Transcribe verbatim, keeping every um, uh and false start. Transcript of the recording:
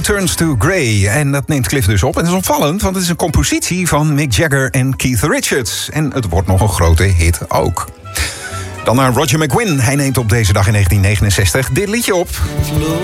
Blue Turns to Grey. En dat neemt Cliff dus op. En dat is opvallend, want het is een compositie van Mick Jagger en Keith Richards. En het wordt nog een grote hit ook. Dan naar Roger McGuinn. Hij neemt op deze dag in negentien negenenzestig dit liedje op.